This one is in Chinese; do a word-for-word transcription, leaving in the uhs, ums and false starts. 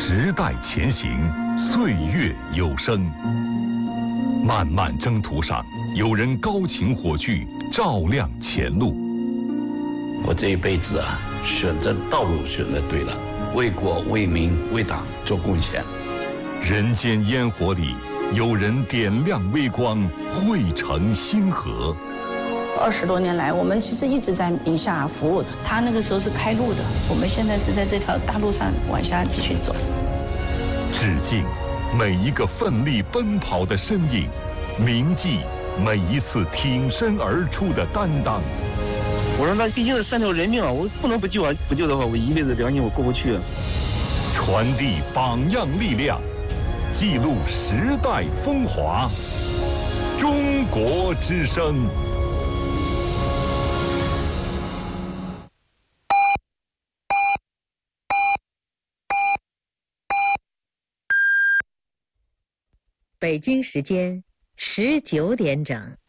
时代前行，岁月有声。漫漫征途上，有人高擎火炬，照亮前路。 我这一辈子啊，选择道路选择对了，为国为民为党做贡献。 人间烟火里，有人点亮微光，汇成星河。 二十多年来，我们其实一直在宁夏服务的。他那个时候是开路的，我们现在是在这条大路上往下继续走。 致敬每一个奋力奔跑的身影，铭记每一次挺身而出的担当。 我说那毕竟是三条人命啊，我不能不救啊！不救的话，我一辈子良心我过不去。 传递榜样力量，记录时代风华。中国之声。 北京时间十九点整。